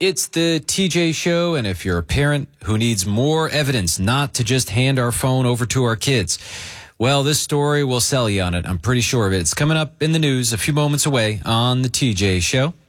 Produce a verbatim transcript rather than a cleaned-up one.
It's the T J Show, and if you're a parent who needs more evidence not to just hand our phone over to our kids, well, this story will sell you on it. I'm pretty sure of it. It's coming up in the news a few moments away on the T J Show.